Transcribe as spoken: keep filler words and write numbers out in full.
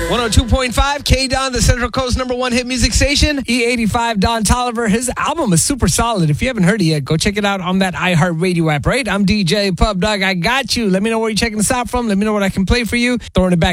one oh two point five, K-Don, the Central Coast number one hit music station. E eighty-five, Don Tolliver. His album is super solid. If you haven't heard it yet, go check it out on that iHeartRadio app, right? I'm D J Pub Dog. I got you. Let me know where you're checking this out from. Let me know what I can play for you. Throwing it back